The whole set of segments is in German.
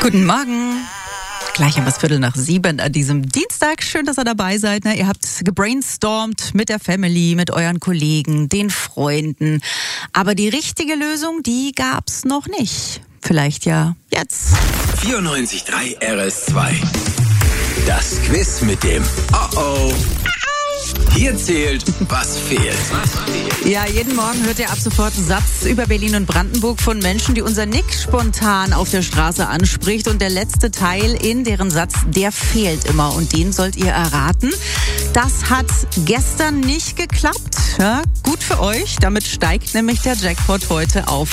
Guten Morgen. Gleich um 6:15 an diesem Dienstag. Schön, dass ihr dabei seid. Ihr habt gebrainstormt mit der Family, mit euren Kollegen, den Freunden. Aber die richtige Lösung, die gab's noch nicht. Vielleicht ja jetzt. 94.3 RS2. Das Quiz mit dem Oh-Oh. Hier zählt, was fehlt. Ja, jeden Morgen hört ihr ab sofort einen Satz über Berlin und Brandenburg von Menschen, die unser Nick spontan auf der Straße anspricht. Und der letzte Teil in deren Satz, der fehlt immer. Und den sollt ihr erraten. Das hat gestern nicht geklappt. Ja, gut für euch. Damit steigt nämlich der Jackpot heute auf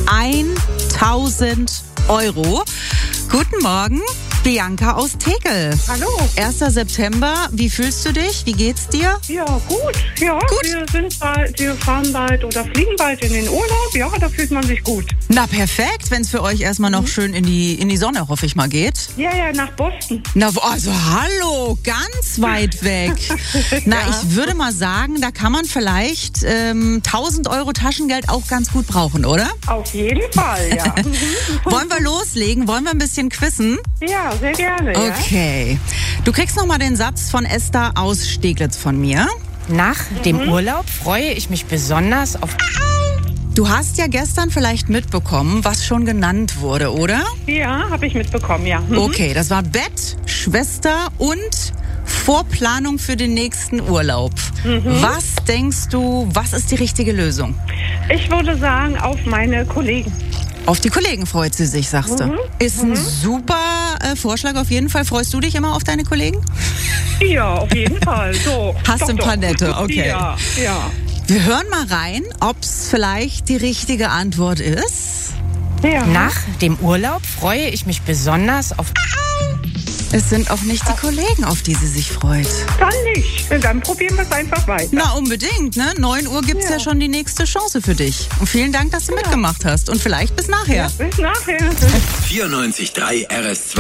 1.000 €. Guten Morgen, Bianca aus Tegel. Hallo. 1. September, wie fühlst du dich? Wie geht's dir? Ja, gut. Ja, Gut. wir fahren bald oder fliegen bald in den Urlaub. Ja, da fühlt man sich gut. Na perfekt, wenn es für euch erstmal noch schön in die Sonne, hoffe ich mal, geht. Ja, nach Boston. Na, also hallo, ganz weit weg. Na, Ja. ich würde mal sagen, da kann man vielleicht 1.000 € Taschengeld auch ganz gut brauchen, oder? Auf jeden Fall, ja. Wollen wir loslegen? Wollen wir ein bisschen quizzen? Ja, sehr gerne. Okay. Du kriegst nochmal den Satz von Esther aus Steglitz von mir. Nach dem Urlaub freue ich mich besonders auf... Du hast ja gestern vielleicht mitbekommen, was schon genannt wurde, oder? Ja, habe ich mitbekommen, ja. Okay, das war Bett, Schwester und Vorplanung für den nächsten Urlaub. Was denkst du, was ist die richtige Lösung? Ich würde sagen, auf meine Kollegen. Auf die Kollegen freut sie sich, sagst du. Ist ein super Vorschlag auf jeden Fall. Freust du dich immer auf deine Kollegen? Ja, auf jeden Fall. So. Hast ein paar nette, okay. Ja. Wir hören mal rein, ob es vielleicht die richtige Antwort ist. Ja. Nach dem Urlaub freue ich mich besonders auf... Es sind auch nicht die Kollegen, auf die sie sich freut. Dann nicht. Dann probieren wir es einfach weiter. Na, unbedingt, ne? 9 Uhr gibt's ja schon die nächste Chance für dich. Und vielen Dank, dass du mitgemacht hast. Und vielleicht bis nachher. Bis nachher. 94.3 RS2.